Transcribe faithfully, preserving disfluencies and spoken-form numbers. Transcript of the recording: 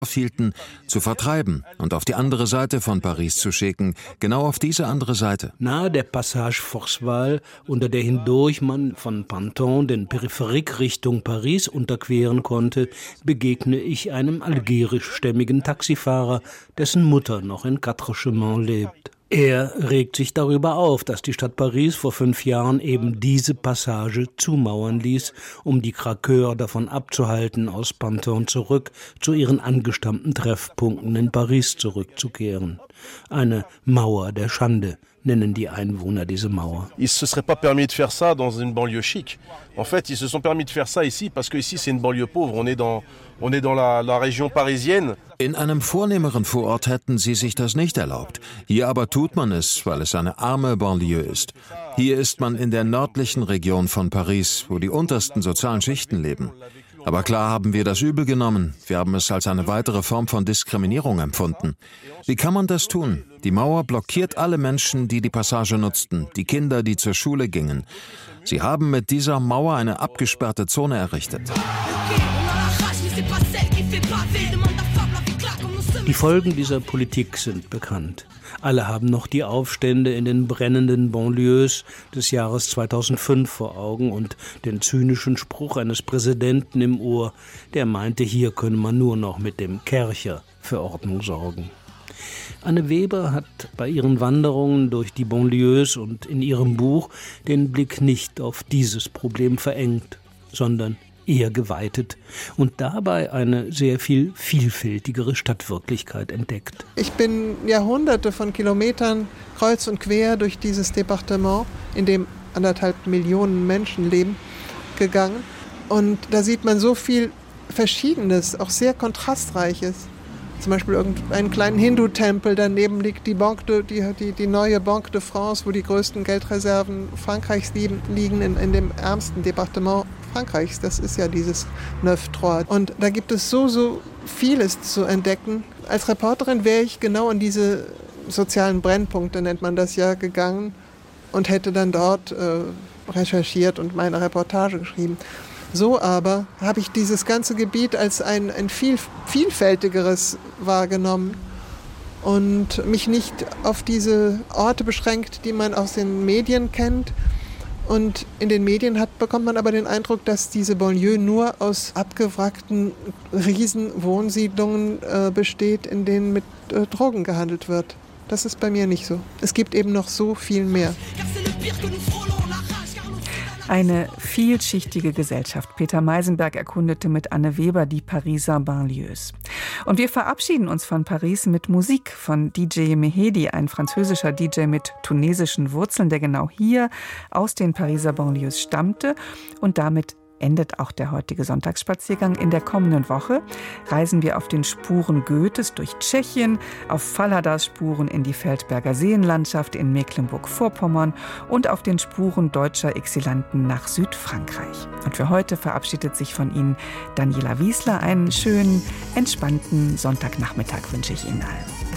aufhielten, zu vertreiben und auf die andere Seite von Paris zu schicken, genau auf diese andere Seite. Nahe der Passage Forceval, unter der hindurch man von Pantin den Peripherik Richtung Paris unterqueren konnte, begegne ich einem algerischstämmigen Taxifahrer, dessen Mutter noch in Quatre Chemins lebt. Er regt sich darüber auf, dass die Stadt Paris vor fünf Jahren eben diese Passage zumauern ließ, um die Craqueurs davon abzuhalten, aus Pantin zurück zu ihren angestammten Treffpunkten in Paris zurückzukehren. Eine Mauer der Schande nennen die Einwohner diese Mauer. Ils se seraient pas permis de faire ça dans une banlieue chic. En fait, ils se sont permis de faire ça ici parce que ici c'est une banlieue pauvre. On est dans on est dans la la région parisienne. In einem vornehmeren Vorort hätten sie sich das nicht erlaubt. Hier aber tut man es, weil es eine arme Banlieue ist. Hier ist man in der nördlichen Region von Paris, wo die untersten sozialen Schichten leben. Aber klar haben wir das übel genommen. Wir haben es als eine weitere Form von Diskriminierung empfunden. Wie kann man das tun? Die Mauer blockiert alle Menschen, die die Passage nutzten, die Kinder, die zur Schule gingen. Sie haben mit dieser Mauer eine abgesperrte Zone errichtet. Die Folgen dieser Politik sind bekannt. Alle haben noch die Aufstände in den brennenden Banlieues des Jahres zweitausendfünf vor Augen und den zynischen Spruch eines Präsidenten im Ohr, der meinte, hier könne man nur noch mit dem Kercher für Ordnung sorgen. Anne Weber hat bei ihren Wanderungen durch die Banlieues und in ihrem Buch den Blick nicht auf dieses Problem verengt, sondern eher geweitet und dabei eine sehr viel vielfältigere Stadtwirklichkeit entdeckt. Ich bin Jahrhunderte von Kilometern kreuz und quer durch dieses Departement, in dem anderthalb Millionen Menschen leben, gegangen. Und da sieht man so viel Verschiedenes, auch sehr Kontrastreiches. Zum Beispiel irgendeinen kleinen Hindu-Tempel, daneben liegt die, Banque de, die, die, die neue Banque de France, wo die größten Geldreserven Frankreichs liegen, liegen in, in dem ärmsten Departement Frankreichs. Das ist ja dieses Neuf-Trois. Und da gibt es so, so vieles zu entdecken. Als Reporterin wäre ich genau an diese sozialen Brennpunkte, nennt man das ja, gegangen und hätte dann dort äh, recherchiert und meine Reportage geschrieben. So aber habe ich dieses ganze Gebiet als ein, ein viel vielfältigeres wahrgenommen und mich nicht auf diese Orte beschränkt, die man aus den Medien kennt. Und in den Medien hat, bekommt man aber den Eindruck, dass diese Banlieue nur aus abgewrackten Riesenwohnsiedlungen äh, besteht, in denen mit äh, Drogen gehandelt wird. Das ist bei mir nicht so. Es gibt eben noch so viel mehr. Eine vielschichtige Gesellschaft. Peter Meisenberg erkundete mit Anne Weber die Pariser Banlieues. Und wir verabschieden uns von Paris mit Musik von D J Mehedi, ein französischer D J mit tunesischen Wurzeln, der genau hier aus den Pariser Banlieues stammte. Und damit endet auch der heutige Sonntagsspaziergang. In der kommenden Woche reisen wir auf den Spuren Goethes durch Tschechien, auf Falladas Spuren in die Feldberger Seenlandschaft in Mecklenburg-Vorpommern und auf den Spuren deutscher Exilanten nach Südfrankreich. Und für heute verabschiedet sich von Ihnen Daniela Wiesler. Einen schönen, entspannten Sonntagnachmittag wünsche ich Ihnen allen.